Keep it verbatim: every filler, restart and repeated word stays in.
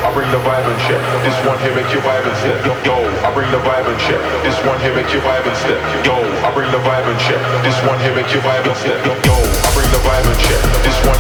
I bring the vibe and shit. This one here make you vibe and step. Yo, I bring the vibe and shit. This one here make you vibe and step. Yo, I bring the vibe and shit. This one here make you vibe and step. Yo, I bring the vibe and shit. This one